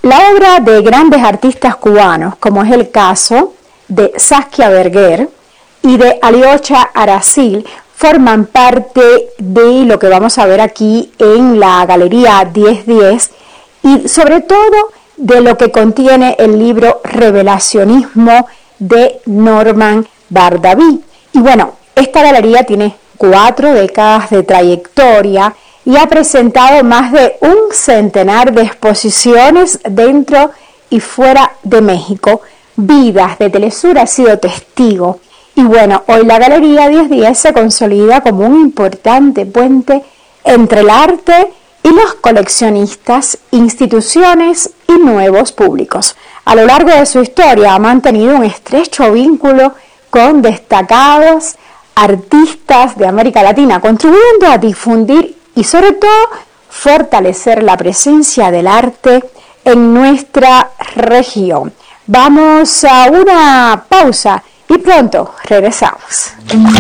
La obra de grandes artistas cubanos, como es el caso de Saskia Berger y de Alyosha Aracil, forman parte de lo que vamos a ver aquí en la Galería 1010 y sobre todo de lo que contiene el libro Revelacionismo de Norman Bardaví. Y bueno, esta galería tiene 4 décadas de trayectoria y ha presentado más de un centenar de exposiciones dentro y fuera de México. Vidas de Telesur ha sido testigo. Y bueno, hoy la Galería 1010 se consolida como un importante puente entre el arte y los coleccionistas, instituciones y nuevos públicos. A lo largo de su historia ha mantenido un estrecho vínculo con destacados artistas de América Latina, contribuyendo a difundir y sobre todo fortalecer la presencia del arte en nuestra región. Vamos a una pausa y pronto regresamos.